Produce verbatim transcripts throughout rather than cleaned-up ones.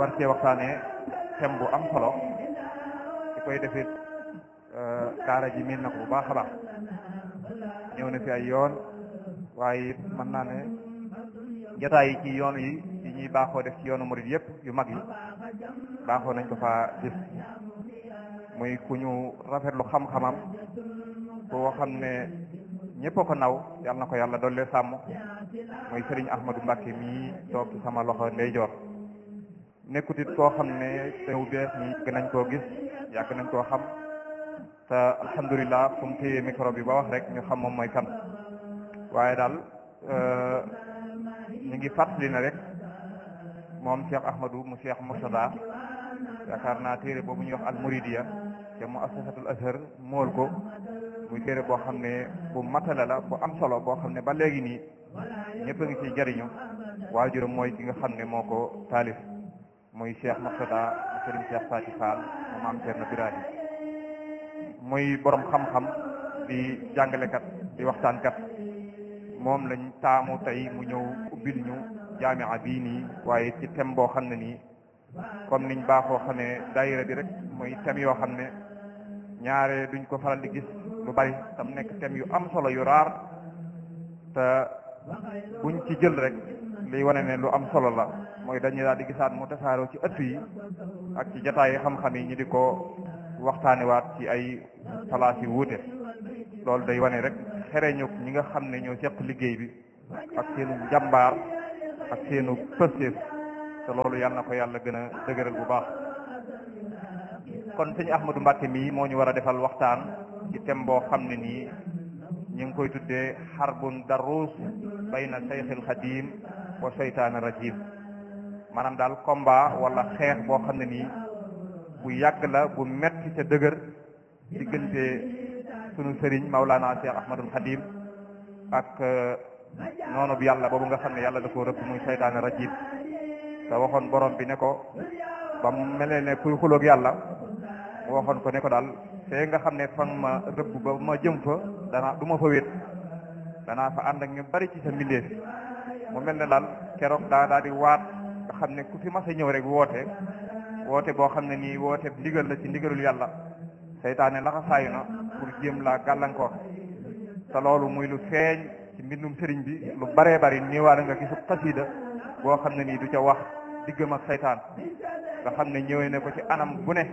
war cee waxtaanee thème bu am solo di koy defit daara ji miin na ko bu baax a baax ñëw na fi ay yoon waaye it mën naa ne jotaay yi ci yoon yi yi ñuy baaxoo def ci yoonu murid yëpp yu mag yi baaxoo nañ ko fa gis muy ku ñu rafetlu xam-xamam koo xam ne ñëpp a ko naw yal na ko yàlla dolli sàmm muy Serigne Ahmadou Mbacké mii toog ci sama loxo ndeyjoor nekkutit koo xam ne teew bees ñi yàgg nañ koo gis yàgg nañ koo xam te alhamdulilah fu mu téye micro bi ba wax rek ñu xam moom mooy kan waaye daal ñu ngi fàttali na rek moom Cheikh Ahmadou mu Cheikh Mourtada yaakaar naa téere boobu ñuy wax al Muridiya te mu assasatul Azhar mool ko muy téere boo xam ne bu matala la bu am solo boo xam ne ba léegi nii ñëpp a ngi ciy jariñu waajuram mooy ki nga xam ne moo ko taalif muy Cheikh Mourtada Serigne Cheikh Faty Fall moom am Cerno Birahim muy borom xam-xam di jàngalekat di waxtaankat moom lañ taamu tey mu ñëw ubbil ñu jaamia bii nii waaye ci thème boo xam ne nii comme niñ baaxoo xamee daayira bi rek muy thème yoo xam ne ñaare duñ ko faral di gis lu bari tam nekk thème yu am solo yu raar te buñ ci jël rek liy wane ne lu am solo la mooy dañuy daal di gisaat mu tasaaroo ci ëtt yi ak ci jataay xam-xam yi ñu di ko waxtaanewaat ci ay palaas yu wuute loolu day wane rek xereñu ñi nga xam ne ñoo seq liggéey bi ak seenu jàmbaar ak seenu pëstéef te loolu yàlla na ko yàlla gën a dëgëral bu baax kon sëñ Ahmadou Mbacké mii moo ñu war a defal waxtaan ci thème boo xam ne nii ñu ngi koy tuddee xarbun darruus bayna Seyxil Xadiim wa seytaane rajiim maanaam daal combat wala xeex boo xam ne nii bu yàgg la bu metti te dëgër diggante sunu sëriñ Maulana Cheikh Ahmadul Xadim ak noonu bi yàlla boobu nga xam ne yàlla da koo rëbb muy seytaane rajiim te waxoon borom bi ne ko ba mu mel ne kuy xuloog yàlla mu waxoon ko ne ko daal fee nga xam ne fan ma rëbb ba ma jëm fa danaa du ma fa wét danaa fa ànd ak ñu bari ci sa mbindeef mu mel ne daal keroog daa daal di waat nga xam ne ku fi mas a ñëw rek woote woote boo xam ne nii woote ndigal la ci ndigalul yàlla seytaane laxasaayu na pour jéem laa gàllankoor te loolu muy lu feeñ ci mbindum sëriñ bi lu baree bari niiwaale nga gisu xasiida boo xam ne nii du ca wax diggam ak seytaan nga xam ne ñëwee ne ko ci anam bu ne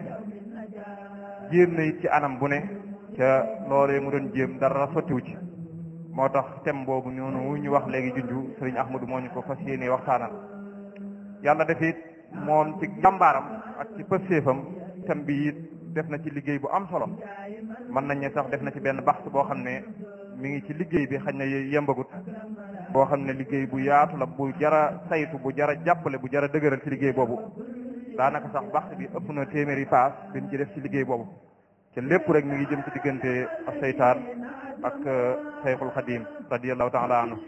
jéem na it ci anam bu ne ca loolee mu doon jéem dara sottiwu ci moo tax thème boobu noonu ñu wax léegi junju sëriñ Ahmadou moo ñu ko fas yéenee waxtaanal yàlla def it moom ci jàmbaaram ak ci pëstéefam thème bi it def na ci liggéey bu am solo mën nañ ne sax def na ci benn baxs boo xam ne mi ngi ci liggéey bi xañ na yembagut boo xam ne liggéey bu yaatu la bu jara saytu bu jara jàppale bu jara dëgëral ci liggéey boobu daanaka sax baxs bi ëpp na téeméeri paas bi ñu ci def ci liggéey boobu te lépp rek mi ngi jëm ci diggante ak seytaan ak Seyxul Xadim radiyallahu taala anhu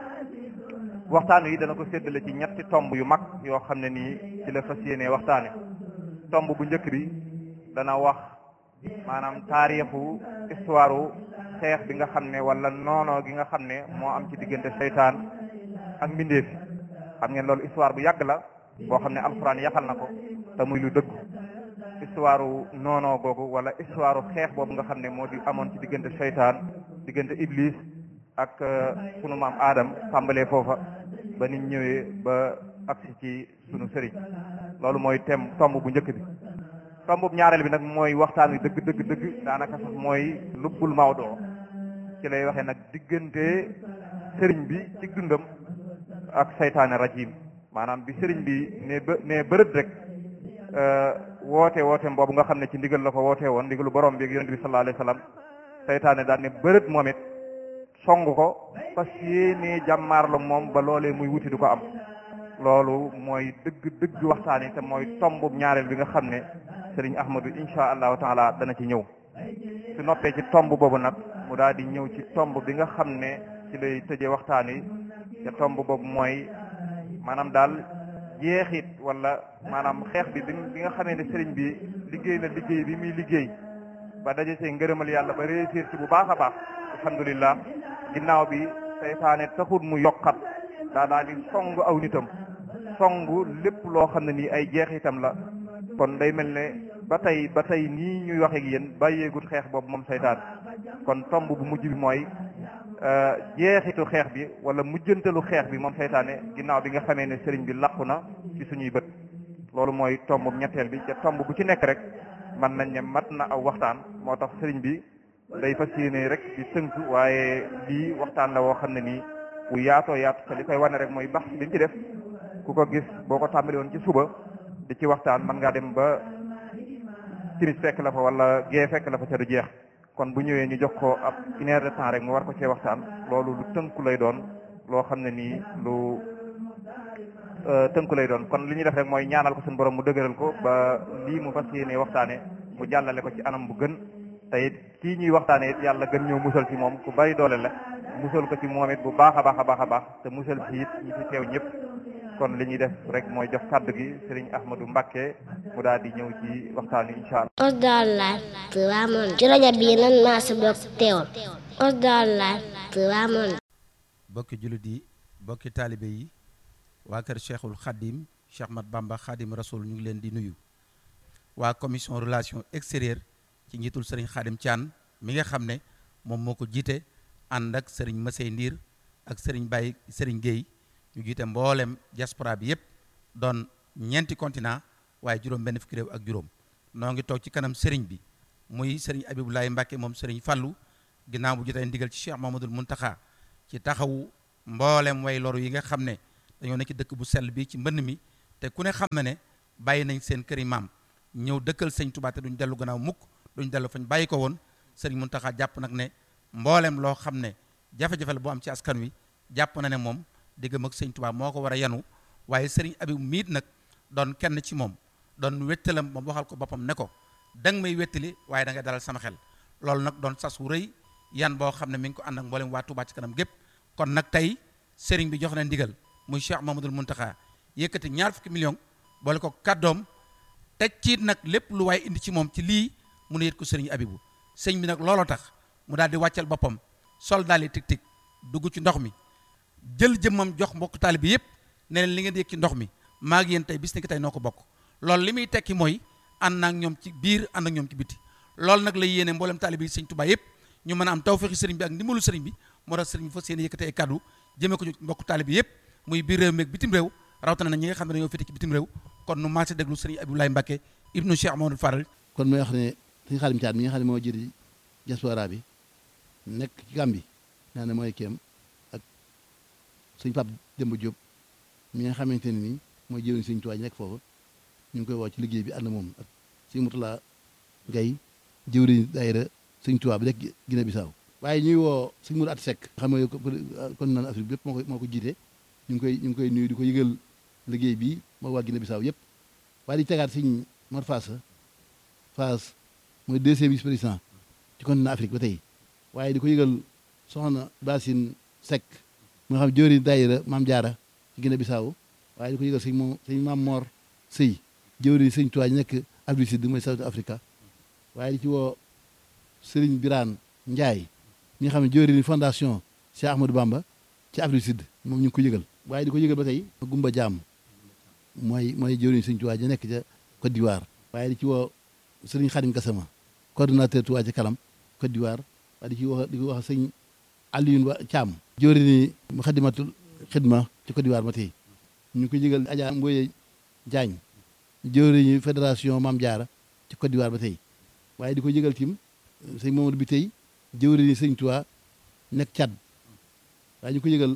waxtaan wi dana ko séddale ci ñetti tomb yu mag yoo xam ne nii ci la fas yéenee waxtaane tomb bu njëkk bi dana wax maanaam taarixu histoire xeex bi nga xam ne wala noono gi nga xam ne moo am ci diggante seytaan ak mbindeef xam ngeen loolu histoire bu yàgg la boo xam ne alxuraan yaxal na ko te muy lu dëggu histoire noono googu wala histoire xeex boobu nga xam ne moo di amoon ci diggante seytaan diggante iblis ak sunu maam Adam tàmbalee foofa ba nit ñëwee ba agsi ci sunu sëriñ loolu mooy thème tomb bu njëkk bi tomb bu ñaareel bi nag mooy waxtaan wi dëgg dëgg dëgg daanaka sax mooy lubbul mawdoo ci lay waxee nag diggante sëriñ bi ci dundam ak saytaane rajim maanaam bi sëriñ bi ne ba ne bërët rek woote woote boobu nga xam ne ci ndigal la ko woote woon ndigalu borom bi ak yonent bi sallallahu alayhi wa sallam saytaane daal ne bërët moom it song ko fas yéenee jàmmaarlo moom ba loolee muy wuti du ko am loolu mooy dëgg dëgg waxtaan yi te mooy tomb ñaareel bi nga xam ne sëriñ Ahmadou insha allahu taala dana ci ñëw su noppee ci tomb boobu nag mu daal di ñëw ci tomb bi nga xam ne ci lay tëjee waxtaan yi te tomb boobu mooy maanaam daal jeexit wala maanaam xeex bi bi nga xamee ne sëriñ bi liggéey na liggéey bi muy liggéey ba daje see ngërëmal yàlla ba réussir ci bu baax a baax alhamdulillah ginnaaw bi seytaane taxul mu yokkat daa daal di song aw nitam songu lépp loo xam ne nii ay jeexitam la kon day mel ne ba tey ba tey nii ñuy waxee ak yéen bàyyeegut xeex boobu moom saytaan kon tomb bu mujj bi mooy jeexitu xeex bi wala mujjantalu xeex bi moom saytaane ginnaaw bi nga xamee ne sëriñ bi làqu na ci suñuy bët loolu mooy tomb ñetteel bi te tomb bu ci nekk rek mën nañ ne mat na aw waxtaan moo tax sëriñ bi day fas yéene rek di tënk waaye lii waxtaan la woo xam ne nii bu yaatoo yaatu te li koy wane rek mooy bax bi ñu ci def ku ko gis boo ko tàmbali woon ci suba di ci waxtaan mën ngaa dem ba timis fekk la fa wala gee fekk la fa ca du jeex kon bu ñëwee ñu jox ko ab une heure de temps rek mu war ko cee waxtaan loolu lu tënku lay doon loo xam ne nii lu tënku lay doon kon li ñuy def rek mooy ñaanal ko suñu borom mu dëgëral ko ba lii mu fas yéene waxtaane mu jàllale ko ci anam bu gën te it kii ñuy waxtaane it yàlla gën ñëw musal ci moom ku bari doole la musal ko ci moom it bu baax a baax a baax a baax te musal ci it ñi ci teew ñëpp kon li ñuy def rek mooy jox kàddu gi Serigne Ahmadou Mbacké mu daal di ñëw ci waxtaan wi incha allah. Osdar Live Touba Monde ci rajo bii nan maa si bokk teewal Osdar Live Touba Monde. bokki jullit yi bokki taalibe yi waa kër Cheikhul Khadim Cheikh Mat Bamba Khadim Rasoul ñu ngi leen di nuyu waa commission relation extérieure ci njiitul Serigne Khadim Thian mi nga xam ne moom moo ko jiite ànd ak Serigne Massey Ndiir ak Serigne Baye Serigne Gueye ñu jiite mboolem diaspora bi yëpp doon ñeenti continent waaye juróom benn fukki réew ak juróom noo ngi toog ci kanam Serigne bi muy Serigne Abiboulaye Mbacké moom Serigne Fallou ginnaaw bu jotee ndigal ci Cheikh Mamadou Mountakha ci taxawu mboolem way loru yi nga xam ne dañoo nekk ci dëkk bu sell bi ci mbënn mi te ku ne xam na ne bàyyi nañ seen këri maam ñëw dëkkal sëñ Touba te duñ dellu gannaaw mukk duñ dellu fañ bàyyi ko woon Serigne Mountakha jàpp nag ne mboolem loo xam ne jafe-jafe la bu am ci askan wi jàpp na ne moom diggam ak sëñ Touba moo ko war a yanu waaye Serigne Abib miit nag doon kenn ci moom doon wettalam moom waxal ko boppam ne ko danga may wettali waaye da ngay dalal sama xel loolu nag doon sas wu rëy yan boo xam ne mi ngi ko ànd ak mboolem waa Touba ci kanam gépp kon nag tey Serigne bi jox na ndigal muy Cheikh Mamadou Mountakha yëkkati ñaar fukki million boole ko kàddoom teg ci nag lépp lu waaye indi ci moom ci lii mu ne yët ko Serigne Abibu sëñ bi nag looloo tax mu daal di wàccal boppam sol daal di tig tig dugg ci ndox mi jël jëmmam jox mbokk taalibe yëpp ne leen li ngeen di yëg ci ndox mi maa ngi yéen tey bis ni ki tey noo ko bokk loolu li muy tekki mooy ànd naag ñoom ci biir ànd ak ñoom ci biti loolu nag la yéene mboolem taalibe yi sëñ Tuubaa yëpp ñu mën a am tawfeexi sëriñ bi ak ndimbalu sëriñ bi moo tax sëriñ bi fas yéene yëkkatee ay kaddu jëmee ko ci mbokk taalibe yëpp muy biir réew meeg bitim réew rawatina na ñi nga xam ne dañoo féete ci bitim réew kon nu maase déglu sëriñ Abiboulaye Mbacké ibnu Cheikh Mamadou Faral. kon mooy wax ne sëñ Khadim Thian mi nga xam ne moo jëri diaspora bi nekk ci Gambie naa ne mooy kéem ak sëñ Pape Demba Diop mi nga xamante ne nii mooy jëriñ sëñ Tuubaa nekk foofu ñu ngi koy woo ci liggéey bi ànd moom ak sëñ Moutala Gaye jëwriñ daayira sëñ Tuubaa bi rek Guinée Bissau waaye ñuy woo sëñ Mourou At Seck xam nga kon naan Afrique bi yëpp moo ko moo ko jiite ñu ngi koy ñu ngi koy nuyu di ko yëgal liggéey bi moo waa Guinée Bissau yëpp waaye di tegaat sëñ Mor Fass Fass mooy deuxième vice président ci continent Afrique ba tey waaye di ko yëgal soxna Basine Seck mu nga xam jëwriñ daayira Maam Jaara ci Guinée Bissau waaye di ko yëgal sëñ moom sëñ Maam Mor Sëy jëwriñ sëñ Tuubaa ñu nekk Afrique Sud mooy South Africa waaye di ci woo Serigne Birane Ndiaye ñi nga xam ne jëwriñ fondation Cheikh Ahmadou Bamba ci Afrique Sud moom ñu ngi ko yëgal waaye di ko yëgal ba tey Gumba Jaam mooy mooy jëwriñ sëñ Tuubaa ñu nekk ca Côte d'Ivoire waaye di ci woo Serigne Khadim Gassama coordonnateur Touba ci kanam Côte d'Ivoire waaye di ci wax di ko wax sëñ Alioune Wa Thiam jëwriñ Muxaddamatul Xidma ci Côte d'Ivoire ba tey ñu ngi ko yëgal Adja Mboye Diagne jëwriñu fédération Maam Jaara ci Côte d'Ivoire ba tey waaye di ko yëgal tim sëñ Mamadou bi tey jëwriñu sëñ Tuubaa nekk Tchad waaye ñu ko yëgal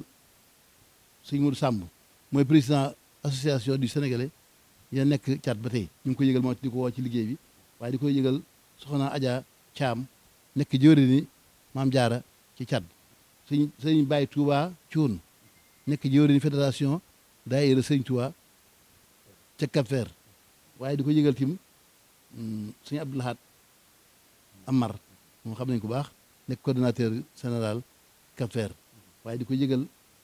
sëñ Modou Samb mooy président association du Sénégalais ya nekk Tchad ba tey ñu ngi ko yëgal moo di ko woo ci liggéey bi waaye di ko yëgal soxna Adja Thiam nekk jëwriñu Maam Jaara ci Tchad sëñ sëñ Baye Touba Thioune nekk jëwriñu fédération daayira sëñ Tuubaa ca Cap-Vert waaye di ko yëgal tim sëñ Abdou Lahad Amar moom xam nañ ko baax nekk coordonnateur général Cap-Vert waaye di ko yëgal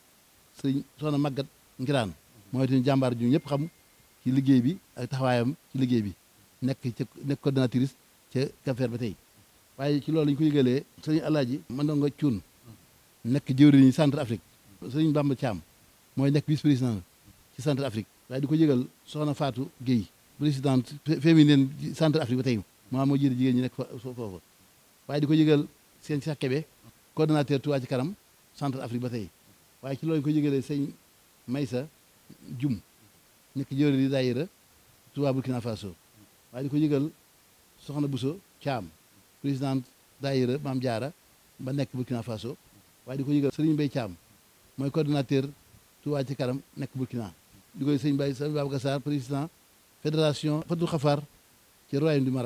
sëñ soxna Magat Ngiraan mooy tamit jàmbaar ju ñëpp xam ci liggéey bi ak taxawaayam ci liggéey bi nekk ca nekk coordonnatrice ca Cap-Vert ba tey waaye ci loolu lañu ko yëgalee sëñ Alaaji Mandonga Cuun nekk jëwriñu centre Afrique sëñ Bamba Thiam mooy nekk vice président ci centre Afrique waaye di ko yëgal soxna Fatou Guèye présidente féminine centre Afrique ba tey maa moo jiite jigéen ñi nekk fa foofa waaye di ko yëgal seen Cheikh Kébé coordonnateur Touba ci kanam centre Afrique ba tey waaye ci loolu ñu ko yëgalee sëñ Maysa Jum nekk jëwri di daayira Touba Burkina Faso waaye di ko yëgal soxna Bousso Thiam présidente daayira Maam Jaara ba nekk Burkina Faso waaye di ko yëgal Serigne Mbaye Thiam mooy coordonnateur Touba ci kanam nekk Burkina di koy sëñ Baye sëñ Babacar Sarr président fédération Fatou Khafar ci royaume du Maroc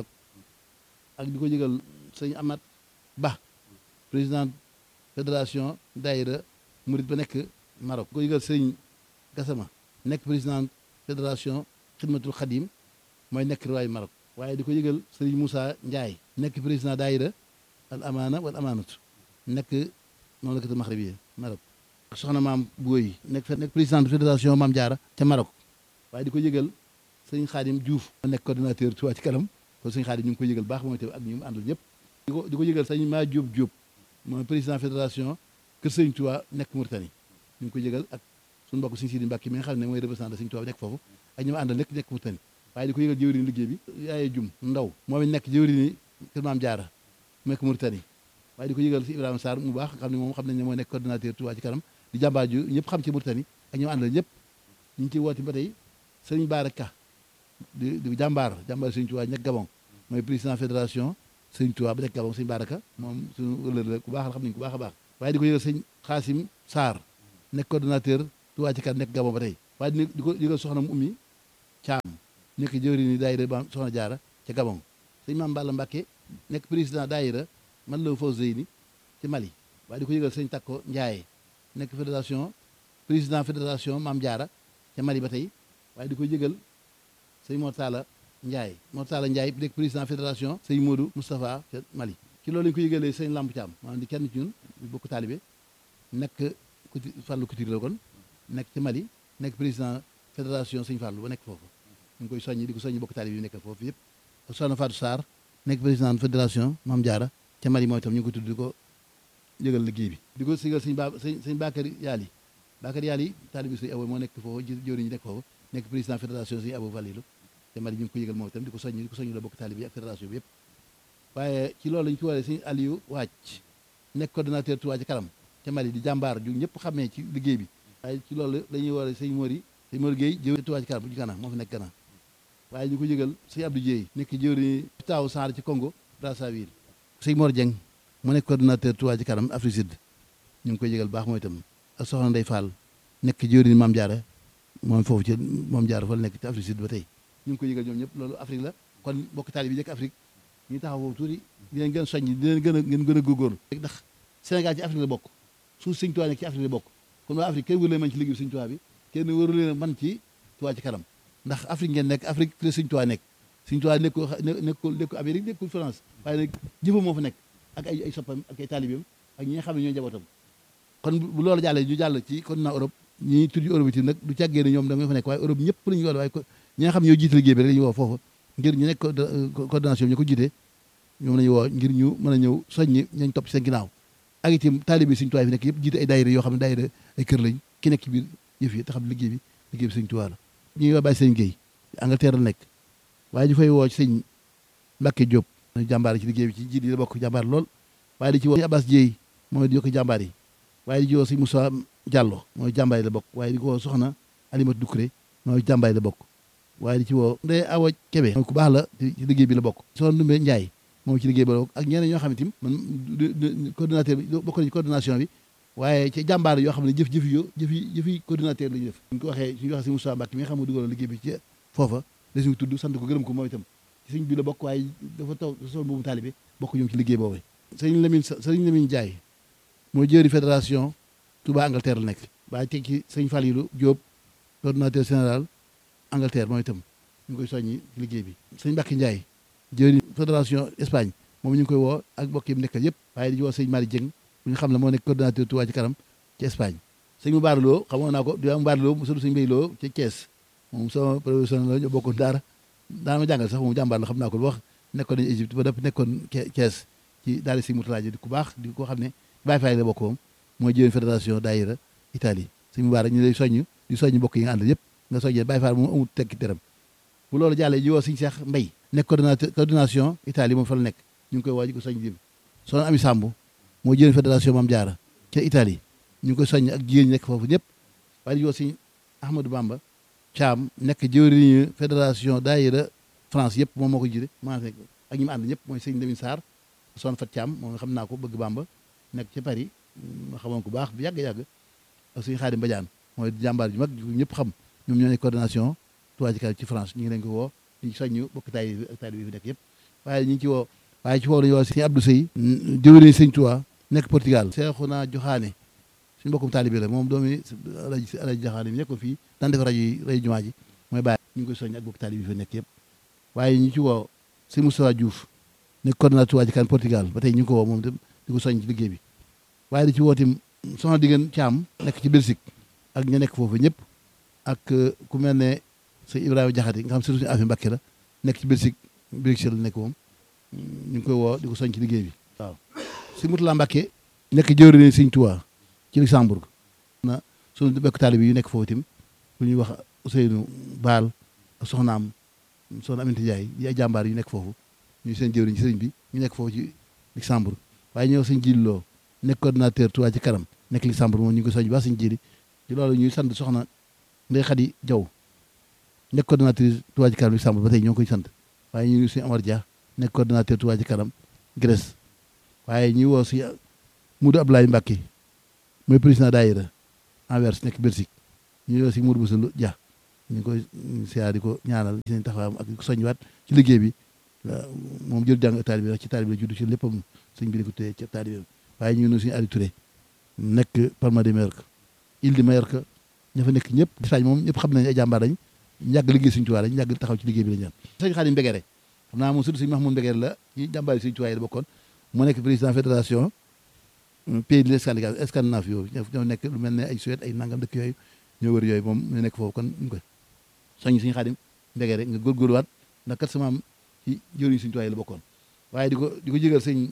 ak di ko yëgal sëñ Amat Ba président fédération daayira Murit ba nekk Maroc di ko yëgal sëñ Gassama nekk président fédération Xidmatul Xadim mooy nekk royaume Maroc waaye di ko yëgal sëñ Moussa Ndiaye nekk président daayira al amaana wal amaanatu nekk mamlakatu maxribiya Maroc soxna maam Booy nekk nekk président fédération Maam Jaara ca Maroc waaye di ko yëgal sëñ Xaadim Diouf nekk coordinateur Touba ci kanam kon sëñ Xaadim ñu ngi ko yëgal baax mooy te ak ñu mu àndal ñëpp di ko di ko yëgal sëñ maa Diop Diop mooy président fédération Kër Sëñ Touba nekk Mauritanie ñu ngi ko yëgal ak suñu mbokk sëñ Sidi Mbàkke mi nga xam ne mooy représentant sëñ Touba nekk foofu ak ñu ma àndal nekk nekk Mauritanie waaye di ko yëgal jëwriñ liggéey bi yaaye jum ndaw moom it nekk jëwriñ Kër Maam Jaara nekk Mauritanie waaye di ko yëgal si Ibrahima Sarr mu baax xam ne moom xam nañ ne mooy nekk coordinateur Touba ci kanam di jàmbaar ju ñëpp xam ci Mauritanie ak ñoo àndal ñëpp ñu ngi ciy woote ba tey sëñ Baara Ka di di jàmbaar jàmbaar sëñ Touba nekk Gabon mooy président fédération sëñ Touba ba nekk Gabon sëñ Baara Ka moom suñu wëlër la ku baax la xam nañ ku baax a baax waaye di ko yëgal sëñ Xaasim Sarr nekk coordinateur Touba ci kanam nekk Gabon ba tey waaye di ko yëgal soxna mu ummi Caam nekk jëwriñ ni daayira ba soxna Jaara ca Gabon sëñ Maam Balla Mbàkke nekk président daayira man la fau zeyni ci Mali waaye di ko yëgal sëñ Takko Ndiaye nekk fédération président fédération Maam Jaara ca Mali ba tey waaye di ko yëgal sëñ Mortala Ndiaye Mortala Ndiaye nekk président fédération sëñ Modou Moustapha ca Mali ci loolu lañu ko yëgalee sëñ Lamp Thiam maanaam di kenn ci ñun bokk taalibe nekk kuti Fàllu Couture la kon nekk ci Mali nekk président fédération sëñ Fàllu ba nekk foofu ñu ngi koy soññi di ko soññi bokk taalibe yi nekk foofu yëpp soxna Fatou Sarr nekk président fédération Maam Jaara ca Mali mooy itam ñu ngi ko tudd di ko yëgal liggéey bi di ko sigal sëñ ba sëñ sëñ Bakary Yaali Bakary Yaali taalibe sëñ Abo moo nekk foofu jëwriñ ñi nekk foofu nekk président fédération sëñ Abo Valilu ca Mali ñu ngi ko yëgal moom itam di ko soññ di ko soññ la bokk taalibe yi ak fédération bi yëpp waaye ci loolu lañu ci waree sëñ Aliou Wàcc nekk coordonnateur Touba ci kanam ca Mali di jàmbaar ju ñëpp xamee ci liggéey bi waaye ci loolu dañuy waree sëñ Mori sëñ Mori Gueye jëwriñ Touba ci kanam bu ci Gana moo fi nekk Gana waaye ñu ko yëgal sëñ Abdou Dieye nekk jëwriñ taaw Sarr ci Congo Brazzaville sëñ Mor Dieng mu nekk coordonnateur Touba ci kanam Afrique Sud ñu ngi koy yëgal baax mooy itam ak soxna Ndey Fall nekk jëwriñ Maam Jaara moom foofu ci Maam Jaara fa nekk ci Afrique Sud ba tey ñu ngi koy yëgal ñoom ñëpp loolu Afrique la kon bokk taali bi nekk Afrique ñu taxaw foofu tuuti di leen gën a soññ di leen gën a ngeen gën a góorgóorlu ndax Sénégal ci Afrique la bokk suuf sëñ Touba nekk ci Afrique la bokk kon waa Afrique kenn wëru leen man ci liggéey sëñ Touba bi kenn wëru leen man ci Touba ci kanam ndax Afrique ngeen nekk Afrique la sëñ Touba nekk sëñ Touba nekkul nekkul nekkul Amérique nekkul France waaye nag jëfam moo fa nekk ak ay ay soppam ak ay taalibeem ak ñi nga xam ne ñoo njabootam kon bu loolu jàllee ñu jàll ci continent Europe ñi tudd Europe itam nag du càggee ne ñoom da nga fa nekk waaye Europe ñëpp la ñu woo waaye ñi nga xam ne ñoo jiite liggéey bi rek la ñu woo foofu ngir ñu nekk coordination bi ñu ko jiite ñoom la ñu woo ngir ñu mën a ñëw soññi ñañ topp ci seen ginnaaw ak itam taalibe sëñ Tuubaa fi nekk yëpp jiite ay daayira yoo xam ne daayira ay kër lañ ki nekk ci biir yëf yi te xam liggéey bi liggéey bi sëñ Tuubaa la ñuy waa bàyyi sëñ Guèye Angleterre la nekk waaye ñu fay woo ci sëñ Mbàkke Diop jàmbaar ci liggéey bi ci jiit yi la bokk jàmbaar lool waaye di ci woo Abbas Dieye mooy di yokk jàmbaar yi waaye di ci woo sëñ Moussa Diallo mooy jàmbaar yi la bokk waaye di ko woo soxna Alimatu Dukuré mooy jàmbaar yi la bokk waaye di ci woo Ndeye Awa Kébé mooy ku baax la ci liggéey bi la bokk soxna Ndumbe Ndiaye moom ci liggéey bi la bokk ak ñeneen ñoo xam ne tim man coordinateur bi bokk nañu coordination bi waaye ci jàmbaar yoo xam ne jëf jëf yo jëfi jëfi coordinateur la ñu def suñ ko waxee suñu waxee si Moussa Mbacke mi nga xam ne dugaloon liggéey bi ci foofa la suñu tudd sant ko gërëm ko moom itam ci suñ bi la bokk waaye dafa taw sol boobu taalibe bokk ñoom ci liggéey boobu sëriñ Lamine sëriñ Lamine Ndiaye mooy jëri fédération Touba Angleterre la nekk waaye teg ci sëñ Falilou Diop coordinateur général Angleterre moom itam ñu ngi koy soññi ci liggéey bi sëñ Mbacke Ndiaye jëri fédération Espagne moom ñu ngi koy woo ak bokk yi mu nekkal yëpp waaye di woo sëñ Mari Dieng bu ñu xam ne moo nekk coordinateur Touba ci kanam ci Espagne sëñ mu baaraloo xamoon naa ko di mu baaraloo mu sëñ Mbay Loo ci Thiès moom sama professionnel la ñoo bokkoon daara daana ma jàngal sax moom jàmbaar la xam naa ko lu wax nekkoon nañu Égypte ba def nekkoon Thiès ci daal si Mourtala di ku baax di ko xam ne Baye Faye la bokk moom mooy jëwén fédération daayira Italie sëñ mu baara ñu lay soññ di soññ bokk yi nga àndal yëpp nga soññee Baye Fall moom amul tekki dërëm bu loolu jàllee ji woo Sëñ Cheikh Mbay nekk coordinateur coordination Italie moom fa la nekk ñu ngi koy woo di ko soññ dim soxna Ami Samb moo jëriñ fédération Mame Diarra ca Italie ñu ngi koy soññ ak jigéen ñi nekk foofu ñëpp waaye di woo Sëñ Ahmadou Bamba Thiam nekk jëwriñu fédération daayira France yëpp moom moo ko jiite maa fekk ak ñi mu ànd ñëpp mooy Sëñ Lamine Sarr son Fat Thiam moom nga xam naa ko bëgg Bamba nekk ci Paris ma xamoon ko baax bu yàgg-yàgg ak Sëñ Xaadim Badiane mooy jàmbaar ju mag ñëpp xam ñoom ñoo nekk coordination Touba Ca Kanam ci France ñu ngi leen ko woo di soññu bokk taay bi ak taay bi fi nekk yëpp waaye ñu ngi ci woo waaye ci woo lañu woo Sëñ Abdou Sey jëwriñ Sëñ Touba nekk Portugal Seexuna Joxaane suñu mbokkum taalibe la moom doomi alaji alaji Joxaane bi nekk ko fii daan def rajo yi rajo jumaa ji mooy bàyyi ñu ngi koy soññ ak bokk taalibe bi fi nekk yëpp waaye ñu ci woo Sëñ Moustapha Diouf nekk coordinateur Touba Ca Kanam Portugal ba tey ñu ngi ko woo moom tam di ko soññ ci liggéey bi waaye di ci woo tim soxna Digeen Thiam nekk ci Belgique ak ñu nekk foofu ñëpp ak ku mel ne sëñ Ibrahima Jaxate nga xam surtout suñu affaire Mbàkke la nekk ci Belgique Bruxelles la nekk moom ñu ngi koy woo di ko soñ ci liggéey bi waaw si Mutula Mbàkke nekk jëwriñ Sëñ Tuubaa ci Luxembourg na suñu bekk taalibe yu nekk foofu itam bu ñuy wax Ousseynou Baal ak soxnaam soxna Aminata Ndiaye yi ay jàmbaar yu nekk foofu ñu seen jëwriñ ci sëriñ bi ñu nekk foofu ci Luxembourg waaye ñëw sëñ Jili Lo nekk coordinateur Touba Ca Kanam nekk Luxembourg moom ñu ngi ko soñ baax sëñ Jili ci loolu ñuy sant soxna Ndey Xadi Jaw nekk coordinatrice Touba Ca Kanam Luxembourg ba tey ñoo ngi koy sant waaye ñu ngi suñu Amar Dia nekk coordinateur Touba Ca Kanam Grèce waaye ñu woo si Moudou Abdoulaye Mbacké mooy président daayira Anvers nekk Belgique ñu woo si Moudou Boussou Dia ñu ngi koy siyaar di ko ñaanal ci seen taxawaam ak soññiwaat ci liggéey bi moom jël jàng taalibe bi ci taalibe la judd ci léppam sëñ bi di ko téye ci taalibe waaye ñu ngi suñu Aliou Touré nekk Palma de Mallorca Île de Mallorca ña fa nekk ñëpp Espagne moom ñëpp xam nañ ay jàmbaar lañ ñu yàgg liggéey Sëñ Tuubaa lañ ñu yàgg taxaw ci liggéey bi lañ ñaan sëñ Xaadim Mbegere xam naa moom surtout sëñ Mahmoud Mbegere la ci jàmbaar Sëñ Tuubaa yi la bokkoon moo nekk président fédération pays de Scandinave yooyu ñoo nekk lu mel ne ay Suède ay nangam dëkk yooyu ñoo wër yooyu moom ñu nekk foofu kon ñu koy soññ sëñ Xaadim Mbegere nga góorgóorluwaat ndax kat sama am ci jëriñ Sëñ Tuubaa yi la bokkoon waaye di ko di ko jégal sëñ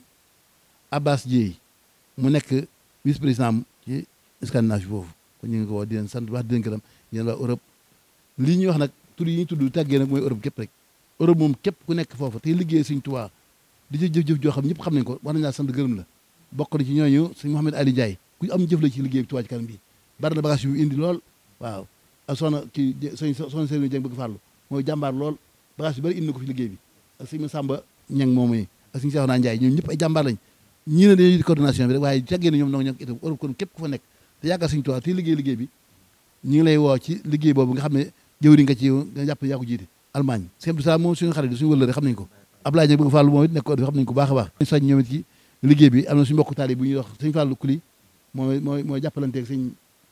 Abbas Dieye mu nekk vice président ci Scandinave foofu kon ñu ngi ko wax di leen sant wax di leen gërëm yéen waa Europe lii ñuy wax nag tur yi ñuy tudd tàggee nag mooy Europe képp rek Europe moom képp ku nekk foofu te liggéey Sëñ Tuubaa di ci jëf-jëf joo xam ñëpp xam nañ ko war nañ laa sant gërëm la bokk na ci ñooñu sëñ Mouhamed Ali Ndiaye ku am jëf la ci liggéey bi Touba Ca Kanam bi bari na bagage yu indi lool waaw ak soxna kii soñ soxna Serigne Dieng bëgg farlu mooy jàmbaar lool bagage yu bari indi na ko fi liggéey bi ak sëñ Samba Ñang moom yi ak sëñ Cheikhouna Ndiaye ñoom ñëpp ay jàmbaar lañ ñii ne dañuy coordination bi rek waaye tàggee na ñoom noo ñoo itam Europe kon képp ku fa nekk te yàggal Sëñ Tuubaa te liggéey liggéey bi ñu ngi lay woo ci liggéey boobu nga xam ne jëwriñ nga ci nga jàpp ne yaa ko jiite Allemagne sëñ Abdou Salaam moom suñu xarit suñu wëllëre xam nañ ko Ablaye Dieng bëgg Fàllu moom it nekk ko xam nañ ko baax a baax soñ ñoom it ci liggéey bi am na suñu mbokk taali bu ñuy wax sëñ Fàllu Kuli mooy mooy mooy jàppalanteeg sëñ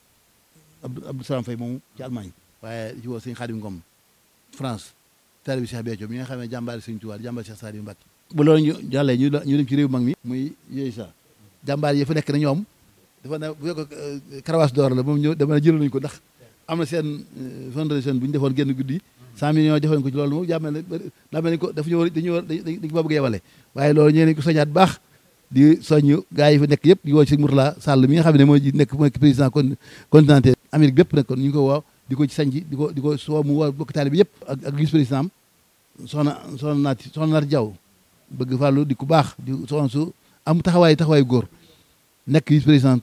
Abdou Salaam Faye moomu ci Allemagne waaye ci woo sëñ Xaadim Ngom France taali bi Cheikh Béthio mi nga xam ne jàmbaari Sëñ Tuubaa jàmbaari Cheikh Saliou Mbacké bu loolu ñu jàllee ñu ñu dem ci réew mag mi muy yooyu sa jàmbaar yi fa nekk na ñoom dafa ne bu fekk karawaas d'or la moom ñëw dama ne jëloon nañu ko ndax am na seen fundraising bu ñu defoon génn guddi cent millions defoon ko ci loolu moom jàmmel ne daa mel ni ko dafa ñu war dañu war dañ ko bëgg a yebale waaye loolu ñee nañ ko soñaat baax di soññ gars yi fa nekk yëpp di woo ci Mourtala Sall mi nga xam ne mooy nekk mooy président continental Amérique bépp nag kon ñu ngi ko woo di ko ci sañ di ko di ko soo mu woo bokk taali bi yëpp ak ak vice président am soxna soxna naati soxna naati Jaw bëgg fàllu di ku baax di soxna su am taxawaay taxawaay góor nekk vice président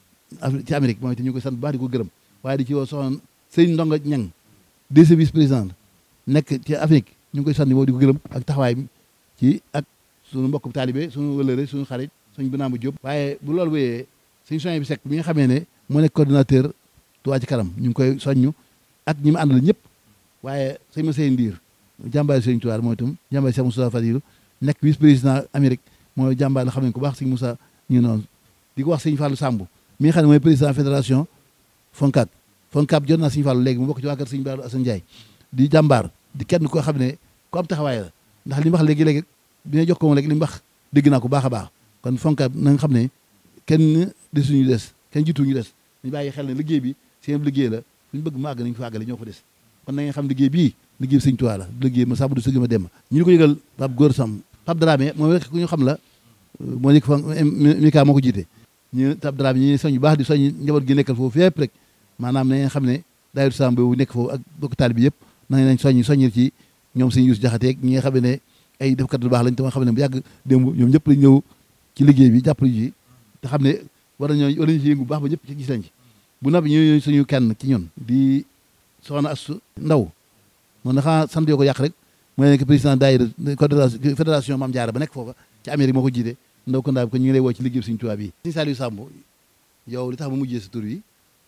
ci Amérique moom itam ñu koy sant bu baax di ko gërëm waaye di ci woo soxna sëñ Ndonga Ñang deuxième vice président nekk ci Afrique ñu ngi koy sant moom di ko gërëm ak taxawaay ci ak suñu mbokk taalibe suñu wëlëre suñu xarit suñu Binaama Jóob waaye bu loolu wéyee suñu soñ bi Seck bi nga xamee ne moo nekk coordinateur Touba Ca Kanam ñu ngi koy soññu ak ñi mu àndal ñëpp waaye sëñ ma sey Ndiir jàmbaari sëñ Tuubaa mooy itam jàmbaari Cheikh Moussa Fadilu nekk vice président Amérique mooy jàmbaar la xam ne ko baax sëñ Moussa ñu noonu di ko wax sëñ Fallou Samb mi nga xam ne mooy président fédération Foncab Foncab jot naa sëñ Fallou léegi mu bokk ci waa kër sëñ Baalu Assane Ndiaye di jàmbaar di kenn koo xam ne ku am taxawaay la ndax li mu wax léegi-léegi bi nga jox ko moom léegi li mu wax dégg naa ko baax a baax kon Foncab na nga xam ne kenn desuñu des kenn jiituñu des ñu bàyyi xel ne liggéey bi seen liggéey la fu ñu bëgg màgg nañu fa àggale ñoo fa des kon na nga xam liggéey bii liggéey bi sëñ Tuubaa la liggéey ma sàmm du sëgg ma dem ñu ngi ko yëgal Pape Góor Sam Pape Dramé moom rek ku ñu xam la moo nekk fa Mika moo ko jiite ñu Pape Dramé ñi soñ bu baax di soñ njaboot gi nekkal foofu fépp rek maanaam na nga xam ne daayira Sam boobu nekk foofu ak bokk taalibe bi yëpp nañ nañ soññi soññil ci ñoom sëñ Yuusu Jaxate ak ñi nga xam ne ay defkat lu baax lañ te ma xam ne bu yàgg démb ñoom ñëpp lañ ñëw ci liggéey bi jàppale ji te xam ne war nañoo war nañu ci yëngu bu baax ba ñëpp ci gis nañ ci bu noppi ñu suñu kenn ci ñun di soxna Astu Ndaw moom dafa sant yoo ko yàq rek mooy nekk président daayira fédération Maam Jaara ba nekk foofa ci Amérique moo ko jiite ndaw ko ndaa bi ko ñu ngi lay woo ci liggéey Sëñ Tuubaa bi Sëñ Saliou Samb yow li tax ma mujjee sa tur yi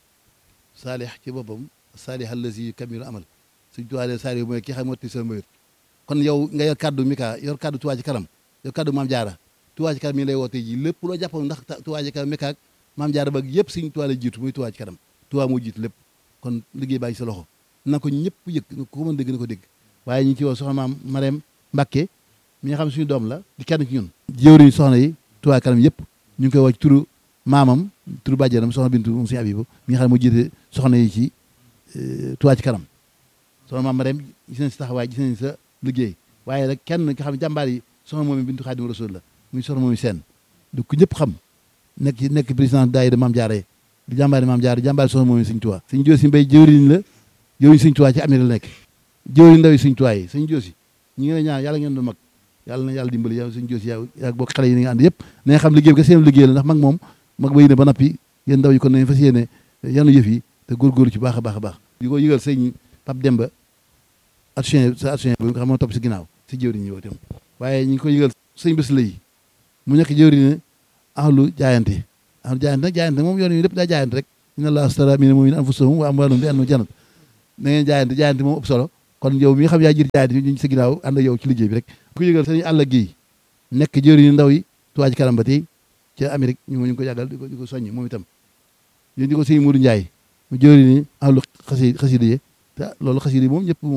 saalih ci boppam saalih allazi kamilu amal Sëñ Tuubaa de Saliou mooy ki xam motti sa mbir kon yow nga yor kaddu Mika yor kaddu Touba Ca Kanam yor kaddu Maam Jaara Touba Ca Kanam mi ngi lay woo tey ji lépp loo jàppoon ndax Touba Ca Kanam Mika ak Maam Jaara ba yëpp Sëñ Tuubaa la jiitu muy Touba Ca Kanam Touba moo jiitu lépp kon liggéey baa ngi sa loxo na ko ñëpp yëg ko mën dégg na ko dégg waaye ñu ngi ci woo soxna maam Marème Mbacke mi nga xam suñu doom la di kenn ci ñun jëwriñ soxna yi Touba Kanam yëpp ñu ngi koy woo ci turu maamam turu bàjjenam soxna Bintu moom suñu Abibu mi nga xam ne moo jiite soxna yi ci Touba Ca Kanam soxna maam Marème gis nañ si taxawaay gis nañ sa liggéey waaye nag kenn nga xam ne jàmbaar yi soxna moom Bintu Xaadimu Rasuul la muy soxna moom seen du ko ñëpp xam nekk ci nekk président daayira Maam Jaara di jàmbaari Maam Jaara jàmbaari soxna moom Sëñ Tuubaa Sëñ Joosi Mbay jëwriñ la jëwriñ Sëñ Tuubaa ci Amérique la nekk jëwriñ ndaw yi Sëñ Tuubaa yi Sëñ Joosi ñi ngi lay ñaan yàlla ngeen du mag yàlla na yàlla dimbali yow Sëñ Joosi yow yaa bokk xale yi ni nga ànd yëpp na nga xam liggéey bi ka seen liggéey la ndax mag moom mag ba yéene ba nappi yéen ndaw yi kon nañ fas yéene yanu yëf yi te góorgóorlu ci baax a baax a baax di ko yëgal sëñ Pape Demba action sa action bi nga xam moo topp si ginnaaw si jëwriñ yi itam waaye ñu ngi ko yëgal sëñ bés la yi mu nekk jëwriñ ahlu jaayante ahlu jaayante nag jaayante moom yoon yi lépp daa jaayante rek inna allaha astara mina mu'minina anfusahum wa amwalahum bi anna jannat na ngeen jaayante jaayante moom ëpp solo kon yow mi nga xam yaa jiir jaayante ñu sa ginnaaw ànd ak yow ci liggéey bi rek ko yëgal sëñ àll gi nekk jëwriñ ndaw yi Touba Ca Kanam ba tey ca Amérique ñu ngi ko yàggal di ko di ko soññ moom itam yéen di ko sëñ Mourou Ndiaye mu jëwriñ ahlu xasi xasida yi te loolu xasida yi moom ñëpp